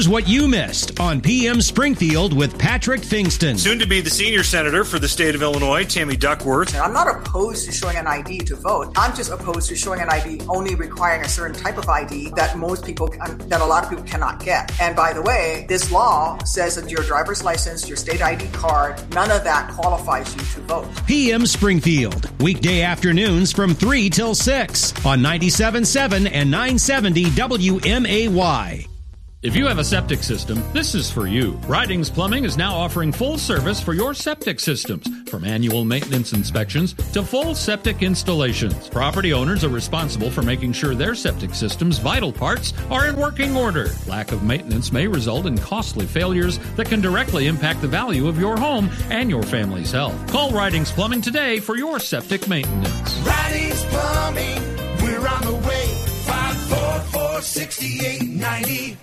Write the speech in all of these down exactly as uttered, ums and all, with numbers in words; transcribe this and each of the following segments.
Here's what you missed on P M Springfield with Patrick Fingston. Soon to be the senior senator for the state of Illinois, Tammy Duckworth. I'm not opposed to showing an I D to vote. I'm just opposed to showing an I D only requiring a certain type of I D that most people, that a lot of people cannot get. And by the way, this law says that your driver's license, your state I D card, none of that qualifies you to vote. P M Springfield, weekday afternoons from three till six on ninety-seven point seven and nine seventy W M A Y. If you have a septic system, this is for you. Ridings Plumbing is now offering full service for your septic systems, from annual maintenance inspections to full septic installations. Property owners are responsible for making sure their septic system's vital parts are in working order. Lack of maintenance may result in costly failures that can directly impact the value of your home and your family's health. Call Ridings Plumbing today for your septic maintenance. Ridings Plumbing, we're on the way. five four four, six eight nine zero.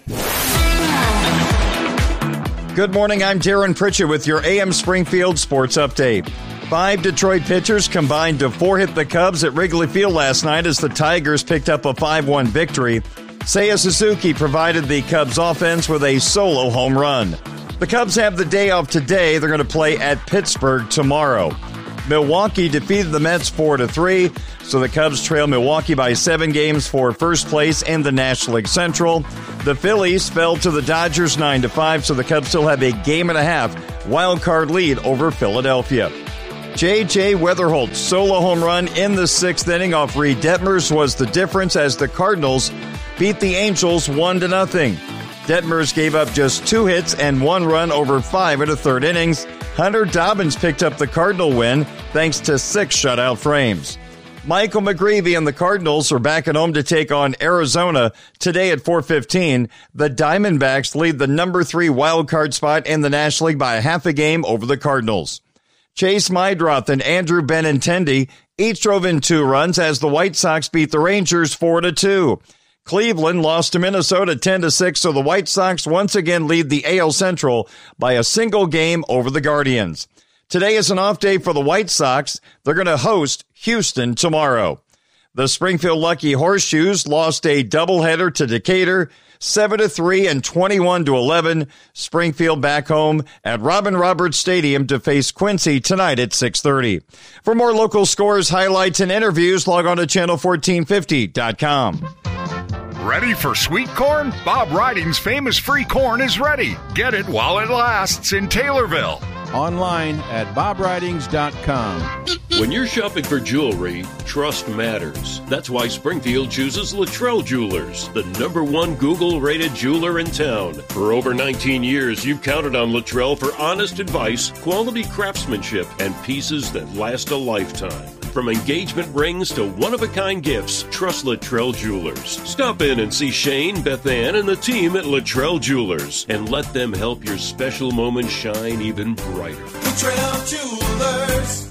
Good morning, I'm Darren Pritchett with your A M Springfield Sports Update. Five Detroit pitchers combined to four-hit the Cubs at Wrigley Field last night as the Tigers picked up a five one victory. Seiya Suzuki provided the Cubs offense with a solo home run. The Cubs have the day off today. They're going to play at Pittsburgh tomorrow. Milwaukee defeated the Mets four to three, so the Cubs trail Milwaukee by seven games for first place in the National League Central. The Phillies fell to the Dodgers nine to five, so the Cubs still have a game and a half wild card lead over Philadelphia. J J Weatherholt's solo home run in the sixth inning off Reed Detmers was the difference as the Cardinals beat the Angels one to nothing. Detmers gave up just two hits and one run over five and a third innings. Hunter Dobbins picked up the Cardinal win thanks to six shutout frames. Michael McGreevy and the Cardinals are back at home to take on Arizona today at four fifteen. The Diamondbacks lead the number three wild card spot in the National League by a half a game over the Cardinals. Chase Meidroth and Andrew Benintendi each drove in two runs as the White Sox beat the Rangers four to two. Cleveland lost to Minnesota ten to six, so the White Sox once again lead the A L Central by a single game over the Guardians. Today is an off day for the White Sox. They're going to host Houston tomorrow. The Springfield Lucky Horseshoes lost a doubleheader to Decatur, seven to three and twenty-one to eleven. Springfield back home at Robin Roberts Stadium to face Quincy tonight at six thirty. For more local scores, highlights, and interviews, log on to channel fourteen fifty dot com. Ready for sweet corn? Bob Riding's famous free corn is ready. Get it while it lasts in Taylorville. Online at bob ridings dot com. When you're shopping for jewelry, trust matters. That's why Springfield chooses Luttrell Jewelers, the number one Google-rated jeweler in town. For over nineteen years, you've counted on Luttrell for honest advice, quality craftsmanship, and pieces that last a lifetime. From engagement rings to one-of-a-kind gifts, trust Luttrell Jewelers. Stop in and see Shane, Beth Ann, and the team at Luttrell Jewelers, and let them help your special moment shine even brighter. Luttrell Jewelers.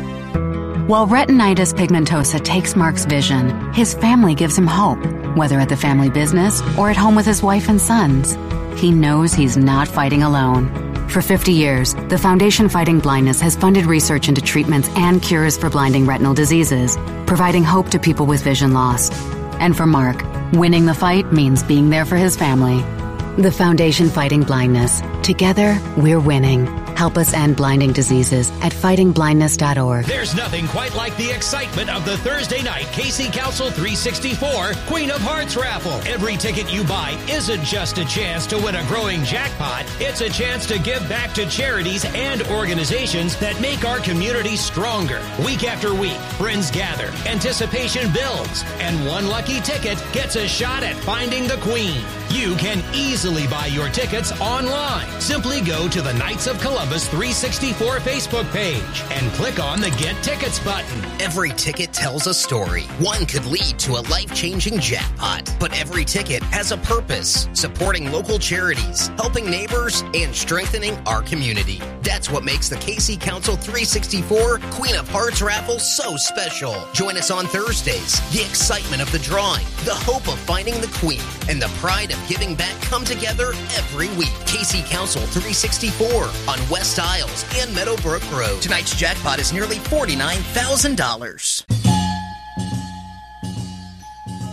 While retinitis pigmentosa takes Mark's vision, his family gives him hope, whether at the family business or at home with his wife and sons. He knows he's not fighting alone. For fifty years, the Foundation Fighting Blindness has funded research into treatments and cures for blinding retinal diseases, providing hope to people with vision loss. And for Mark, winning the fight means being there for his family. The Foundation Fighting Blindness. Together, we're winning. Help us end blinding diseases at fighting blindness dot org. There's nothing quite like the excitement of the Thursday night K C Council three sixty-four Queen of Hearts raffle. Every ticket you buy isn't just a chance to win a growing jackpot. It's a chance to give back to charities and organizations that make our community stronger. Week after week, friends gather, anticipation builds, and one lucky ticket gets a shot at finding the Queen. You can easily buy your tickets online. Simply go to the Knights of Columbus three sixty-four Facebook page and click on the Get Tickets button. Every ticket tells a story. One could lead to a life-changing jackpot, but every ticket has a purpose, supporting local charities, helping neighbors, and strengthening our community. That's what makes the K C Council three sixty-four Queen of Hearts raffle so special. Join us on Thursdays. The excitement of the drawing, the hope of finding the Queen, and the pride of giving back come together every week. K C Council three sixty-four on West Isles and Meadowbrook Road. Tonight's jackpot is nearly forty-nine thousand dollars.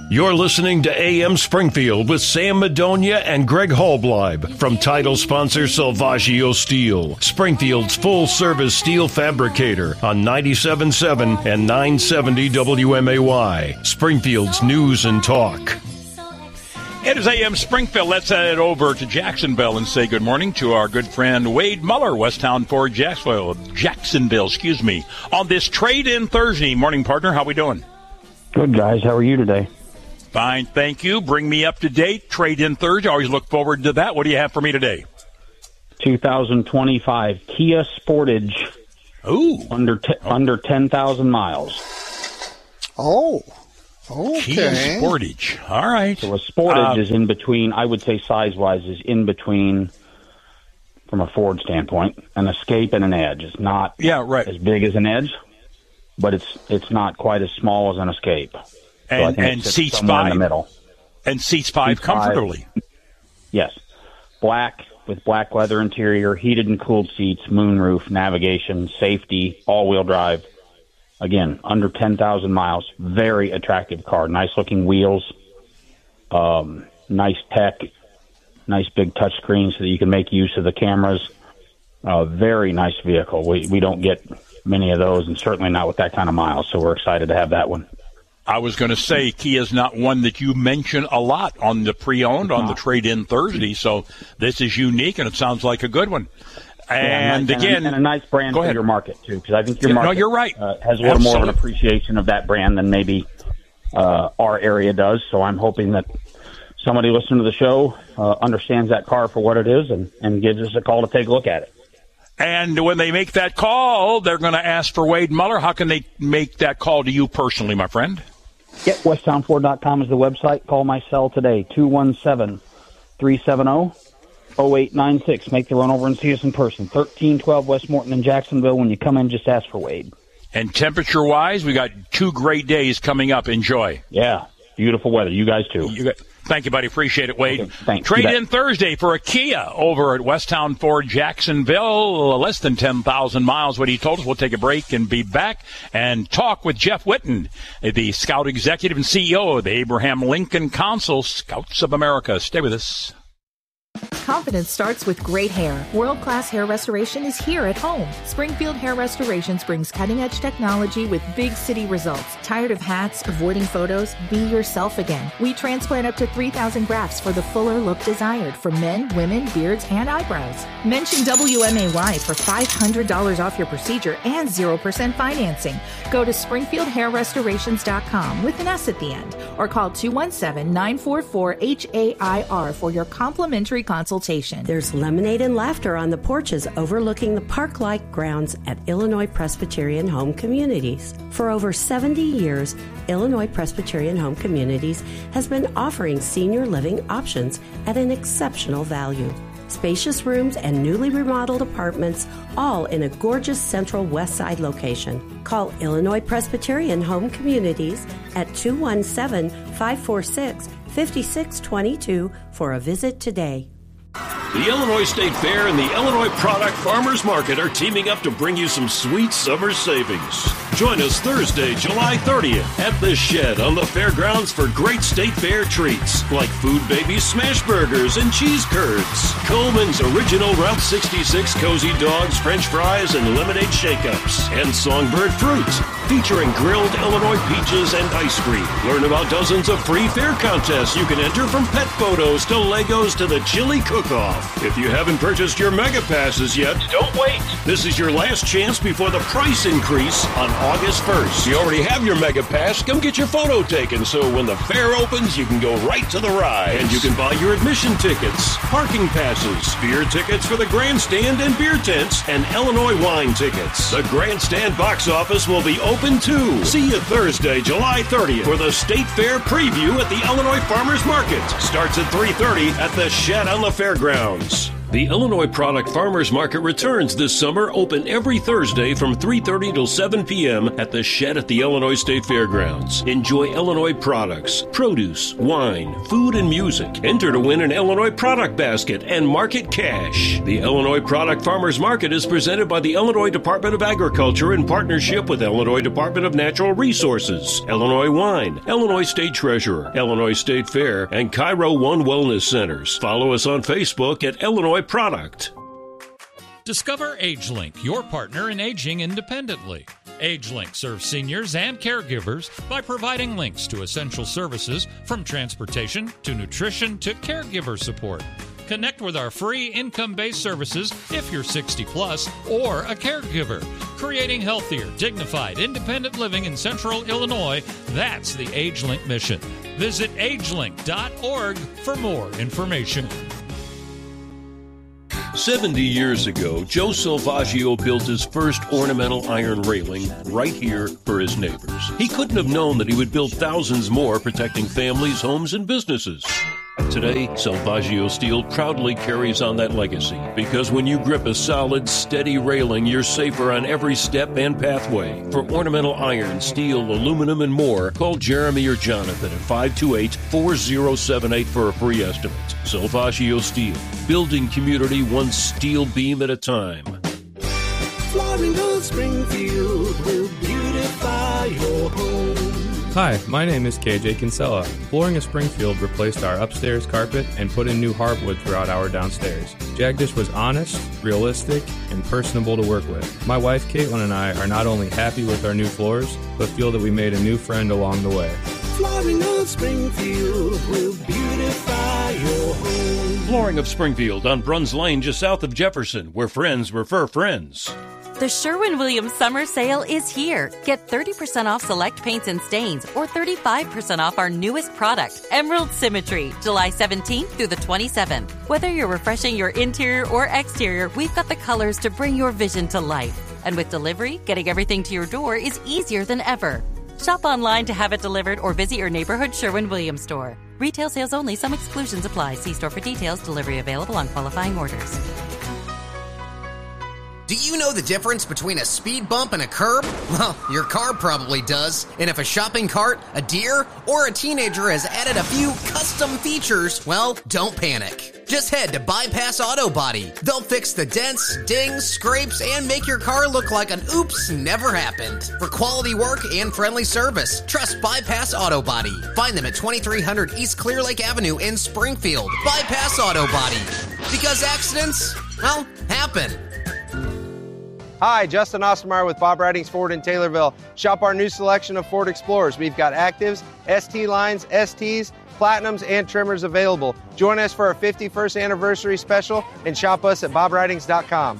You're listening to A M Springfield with Sam Madonia and Greg Halbleib from title sponsor Salvaggio Steel, Springfield's full-service steel fabricator on ninety-seven point seven and nine seventy W M A Y, Springfield's News and Talk. It is A M Springfield. Let's head over to Jacksonville and say good morning to our good friend Wade Muller, Westtown Ford Jacksonville, Jacksonville, excuse me, on this trade-in Thursday. Morning, partner. How we doing? Good, guys. How are you today? Fine, thank you. Bring me up to date. Trade-in Thursday. Always look forward to that. What do you have for me today? two thousand twenty-five Kia Sportage. Ooh. Under t- oh. under ten thousand miles. Oh, okay. Kia Sportage. All right. So a Sportage uh, is in between, I would say size-wise, is in between, from a Ford standpoint, an Escape and an Edge. It's not yeah, right. as big as an Edge, but it's it's not quite as small as an Escape. And, so and seats five. In the middle. And seats five seats comfortably. Five. Yes. Black with black leather interior, heated and cooled seats, moonroof, navigation, safety, all-wheel drive. Again, under ten thousand miles. Very attractive car. Nice-looking wheels. Um, nice tech. Nice big touchscreen so that you can make use of the cameras. Uh, very nice vehicle. We, we don't get many of those, and certainly not with that kind of miles, so we're excited to have that one. I was going to say Kia's not one that you mention a lot on the pre-owned, on the trade-in Thursday, so this is unique, and it sounds like a good one. And, yeah, again... And a, and a nice brand for your market, too, because I think your yeah, market no, you're right. uh, has a little Absolutely. more of an appreciation of that brand than maybe uh, our area does, so I'm hoping that somebody listening to the show uh, understands that car for what it is and, and gives us a call to take a look at it. And when they make that call, they're going to ask for Wade Muller. How can they make that call to you personally, my friend? Yep, westtown ford dot com is the website. Call my cell today, two one seven, three seven zero, zero eight nine six. Make the run over and see us in person. thirteen twelve West Morton in Jacksonville. When you come in, just ask for Wade. And temperature-wise, we got two great days coming up. Enjoy. Yeah, beautiful weather. You guys, too. You got, thank you, buddy. Appreciate it, Wade. Okay, thanks. Trade-in Thursday for a Kia over at Westtown Ford Jacksonville. Less than ten thousand miles, what he told us. We'll take a break and be back and talk with Jeff Witten, the Scout Executive and C E O of the Abraham Lincoln Council, Scouts of America. Stay with us. Confidence starts with great hair. World-class hair restoration is here at home. Springfield Hair Restorations brings cutting-edge technology with big city results. Tired of hats, avoiding photos? Be yourself again. We transplant up to three thousand grafts for the fuller look desired for men, women, beards, and eyebrows. Mention W M A Y for five hundred dollars off your procedure and zero percent financing. Go to springfield hair restorations dot com with an S at the end or call two one seven, nine four four, H A I R for your complimentary consultation. There's lemonade and laughter on the porches overlooking the park-like grounds at Illinois Presbyterian Home Communities. For over seventy years, Illinois Presbyterian Home Communities has been offering senior living options at an exceptional value. Spacious rooms and newly remodeled apartments, all in a gorgeous central west side location. Call Illinois Presbyterian Home Communities at two one seven, five four six, five six two two for a visit today. The Illinois State Fair and the Illinois Product Farmers Market are teaming up to bring you some sweet summer savings. Join us Thursday, July thirtieth at The Shed on the fairgrounds for great State Fair treats like Food Baby Smash Burgers and Cheese Curds, Coleman's Original Route sixty-six Cozy Dogs French Fries and Lemonade Shake-Ups, and Songbird Fruit, featuring grilled Illinois peaches and ice cream. Learn about dozens of free fair contests you can enter, from pet photos to Legos to the chili cook-off. If you haven't purchased your Mega Passes yet, don't wait. This is your last chance before the price increase on August first. If you already have your Mega Pass, come get your photo taken so when the fair opens, you can go right to the ride. And you can buy your admission tickets, parking passes, beer tickets for the grandstand and beer tents, and Illinois wine tickets. The grandstand box office will be open too. See you Thursday, July thirtieth for the State Fair preview at the Illinois Farmers Market. Starts at three thirty at the Shed on the Fairgrounds. The Illinois Product Farmers Market returns this summer, open every Thursday from three thirty till seven p.m. at the Shed at the Illinois State Fairgrounds. Enjoy Illinois products, produce, wine, food, and music. Enter to win an Illinois product basket and market cash. The Illinois Product Farmers Market is presented by the Illinois Department of Agriculture in partnership with Illinois Department of Natural Resources, Illinois Wine, Illinois State Treasurer, Illinois State Fair, and Cairo One Wellness Centers. Follow us on Facebook at Illinois Product. Discover AgeLink, your partner in aging independently. AgeLink serves seniors and caregivers by providing links to essential services from transportation to nutrition to caregiver support. Connect with our free income-based services if you're sixty plus or a caregiver. Creating healthier, dignified, independent living in Central Illinois, that's the AgeLink mission. Visit agelink dot org for more information. seventy years ago, Joe Salvaggio built his first ornamental iron railing right here for his neighbors. He couldn't have known that he would build thousands more, protecting families, homes, and businesses. Today, Salvaggio Steel proudly carries on that legacy, because when you grip a solid, steady railing, you're safer on every step and pathway. For ornamental iron, steel, aluminum, and more, call Jeremy or Jonathan at five two eight, four zero seven eight for a free estimate. Salvaggio Steel, building community one steel beam at a time. Flooring of Springfield will beautify your home. Hi, my name is K J Kinsella. Flooring of Springfield replaced our upstairs carpet and put in new hardwood throughout our downstairs. Jagdish was honest, realistic, and personable to work with. My wife Caitlin and I are not only happy with our new floors, but feel that we made a new friend along the way. Flooring of Springfield will beautify your home. Flooring of Springfield on Bruns Lane, just south of Jefferson, where friends refer friends. The Sherwin-Williams Summer Sale is here. Get thirty percent off select paints and stains or thirty-five percent off our newest product, Emerald Symmetry, July seventeenth through the twenty-seventh. Whether you're refreshing your interior or exterior, we've got the colors to bring your vision to life. And with delivery, getting everything to your door is easier than ever. Shop online to have it delivered or visit your neighborhood Sherwin-Williams store. Retail sales only. Some exclusions apply. See store for details. Delivery available on qualifying orders. Do you know the difference between a speed bump and a curb? Well, your car probably does. And if a shopping cart, a deer, or a teenager has added a few custom features, well, don't panic. Just head to Bypass Auto Body. They'll fix the dents, dings, scrapes, and make your car look like an oops never happened. For quality work and friendly service, trust Bypass Auto Body. Find them at twenty-three hundred East Clear Lake Avenue in Springfield. Bypass Auto Body. Because accidents, well, happen. Hi, Justin Ostermeyer with Bob Ridings Ford in Taylorville. Shop our new selection of Ford Explorers. We've got Actives, S T lines, S Ts, Platinums, and Trimmers available. Join us for our fifty-first anniversary special and shop us at bob ridings dot com.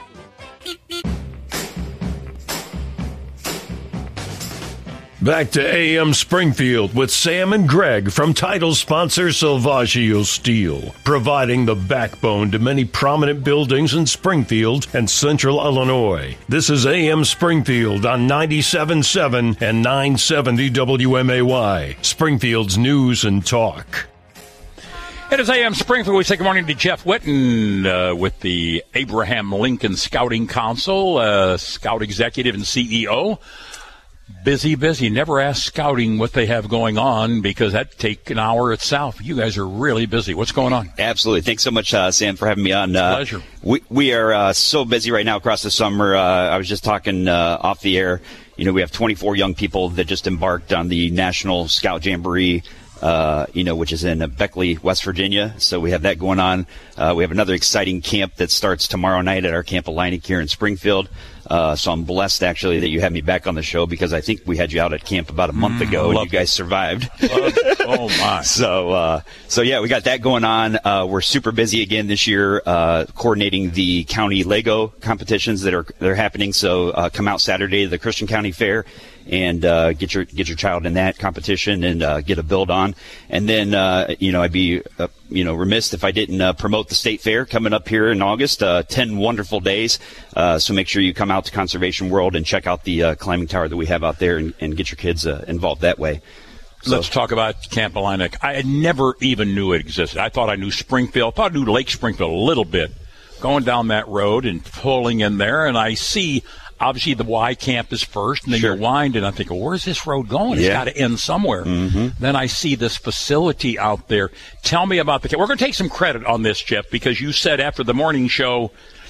Back to A M Springfield with Sam and Greg from title sponsor Salvaggio Steel, providing the backbone to many prominent buildings in Springfield and Central Illinois. This is A M Springfield on ninety-seven point seven and nine seventy W M A Y, Springfield's News and Talk. It is A M Springfield. We say good morning to Jeff Witten uh, with the Abraham Lincoln Scouting Council, uh, Scout Executive and C E O. Busy, busy. Never ask Scouting what they have going on because that'd take an hour itself. You guys are really busy. What's going on? Absolutely. Thanks so much, uh, Sam, for having me on. Uh, Pleasure. We, we are uh, so busy right now across the summer. Uh, I was just talking uh, off the air. You know, we have twenty-four young people that just embarked on the National Scout Jamboree, uh, you know, which is in Beckley, West Virginia. So we have that going on. Uh, we have another exciting camp that starts tomorrow night at our Camp Illini here in Springfield. Uh, so I'm blessed, actually, that you had me back on the show because I think we had you out at camp about a month mm, ago and you guys survived. Oh, my. So, uh, so yeah, we got that going on. Uh, we're super busy again this year, uh, coordinating the county Lego competitions that are, that are happening. So, uh, come out Saturday to the Christian County Fair and, uh, get your, get your child in that competition and, uh, get a build on. And then, uh, you know, I'd be, uh, you know, remiss if I didn't, uh, promote the state fair coming up here in August, uh, ten wonderful days. Uh, so make sure you come out to Conservation World and check out the, uh, climbing tower that we have out there and, and get your kids, uh, involved that way. So, let's talk about Camp Illini. I never even knew it existed. I thought I knew Springfield. I thought I knew Lake Springfield a little bit. going down that road and pulling in there, and I see obviously the Y camp is first, and then sure. you wind, and I'm thinking, where's this road going? It's yeah. got to end somewhere. Mm-hmm. Then I see this facility out there. Tell me about the camp. We're going to take some credit on this, Jeff, because you said after the morning show,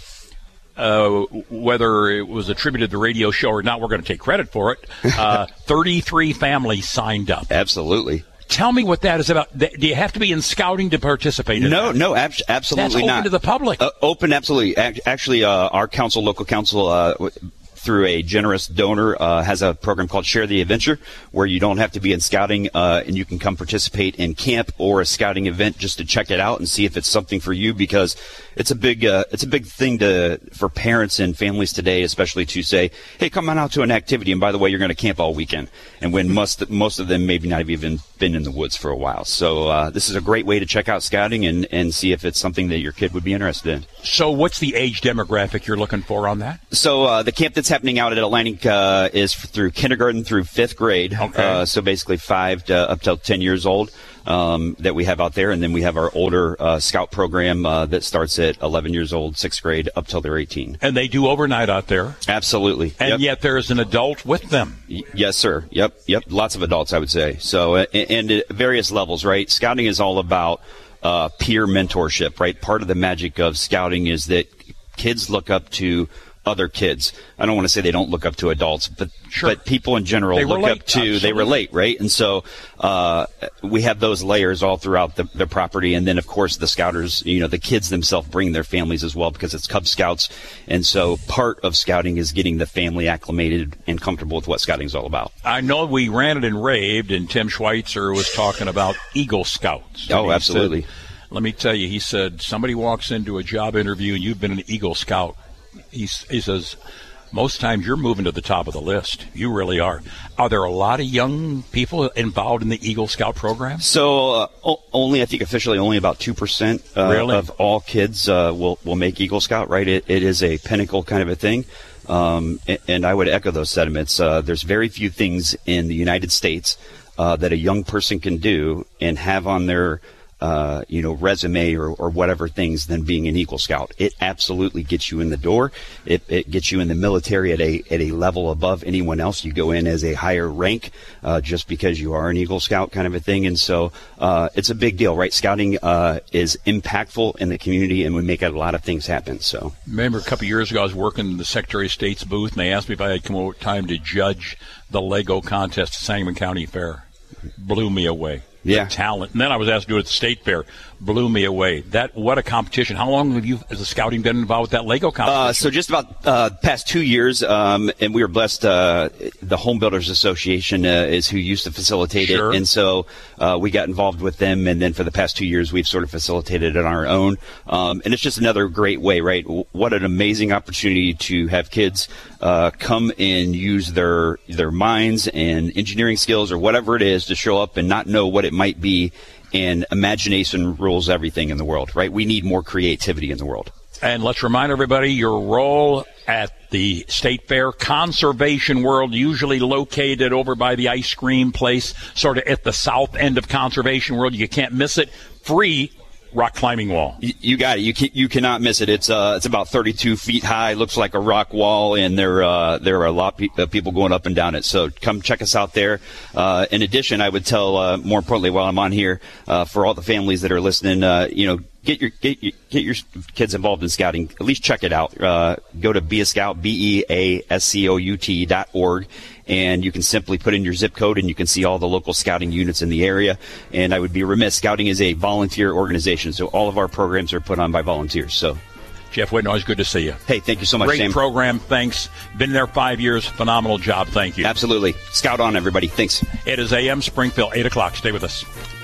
uh, whether it was attributed to the radio show or not, we're going to take credit for it. Uh, thirty-three families signed up. Absolutely. Tell me what that is about. Do you have to be in scouting to participate in no, that? No, ab- absolutely That's not. open to the public. Uh, open, absolutely. Actually, uh, our council, local council, uh, through a generous donor, uh, has a program called Share the Adventure, where you don't have to be in scouting, uh, and you can come participate in camp or a scouting event just to check it out and see if it's something for you, because it's a big, uh, it's a big thing to, for parents and families today, especially to say, hey, come on out to an activity, and by the way, you're going to camp all weekend. And when most, most of them maybe not have even been in the woods for a while. So, uh, this is a great way to check out scouting and, and see if it's something that your kid would be interested in. So what's the age demographic you're looking for on that? So, uh, the camp that's happening out at Atlantic uh, is through kindergarten through fifth grade. Okay. Uh, so basically five to up till ten years old um, that we have out there. And then we have our older uh, scout program uh, that starts at eleven years old, sixth grade, up till they're eighteen. And they do overnight out there? Absolutely. And yep. yet there's an adult with them? Y- yes, sir. Yep, yep. Lots of adults, I would say. So, uh, and at various levels, right? Scouting is all about uh, peer mentorship, right? Part of the magic of scouting is that kids look up to other kids. I don't want to say they don't look up to adults, but sure. but people in general they look relate, up to, absolutely. They relate, right? And so uh, we have those layers all throughout the, the property. And then, of course, the scouters, you know, the kids themselves bring their families as well, because it's Cub Scouts. And so part of scouting is getting the family acclimated and comfortable with what scouting is all about. I know we ranted and raved, and Tim Schweitzer was talking about Eagle Scouts. Oh, absolutely. Said, let me tell you, he said, somebody walks into a job interview and you've been an Eagle Scout. He, he says, most times you're moving to the top of the list. You really are. Are there a lot of young people involved in the Eagle Scout program? So uh, o- only, I think officially only about two percent uh, really? of all kids uh, will, will make Eagle Scout, right? It, it is a pinnacle kind of a thing. Um, and, and I would echo those sentiments. Uh, there's very few things in the United States uh, that a young person can do and have on their Uh, you know, resume or, or whatever things than being an Eagle Scout. It absolutely gets you in the door. It, it gets you in the military at a at a level above anyone else. You go in as a higher rank uh, just because you are an Eagle Scout kind of a thing. And so uh, it's a big deal, right? Scouting uh, is impactful in the community, and we make a lot of things happen. So remember a couple of years ago, I was working in the Secretary of State's booth, and they asked me if I had come over time to judge the Lego contest at Sangamon County Fair. Blew me away. Yeah. The talent. And then I was asked to do it at the State Fair. Blew me away. That what a competition. How long have you, as a scouting, been involved with that Lego competition? Uh, so just about uh, past two years, um, and we were blessed. Uh, the Home Builders Association uh, is who used to facilitate sure. it, and so uh, we got involved with them. And then for the past two years, we've sort of facilitated it on our own. Um, and it's just another great way, right? What an amazing opportunity to have kids uh, come and use their their minds and engineering skills or whatever it is to show up and not know what it might be. And imagination rules everything in the world, right? We need more creativity in the world. And let's remind everybody your role at the State Fair, Conservation World, usually located over by the ice cream place, sort of at the south end of Conservation World. You can't miss it. Free rock climbing wall. You, you got it. You can, you cannot miss it. It's uh it's about thirty-two feet high. Looks like a rock wall, and there uh there are a lot of pe- uh, people going up and down it. So come check us out there. Uh, in addition, I would tell uh, more importantly while I'm on here uh, for all the families that are listening, uh, you know. Get your get your get your kids involved in scouting. At least check it out. Uh, go to Be a Scout, B E A S C O U T dot org, and you can simply put in your zip code, and you can see all the local scouting units in the area. And I would be remiss. Scouting is a volunteer organization, so all of our programs are put on by volunteers. So, Jeff Whitten, always good to see you. Hey, thank you so much, Great Sam. program. Thanks. Been there five years. Phenomenal job. Thank you. Absolutely. Scout on, everybody. Thanks. It is A M Springfield, eight o'clock. Stay with us.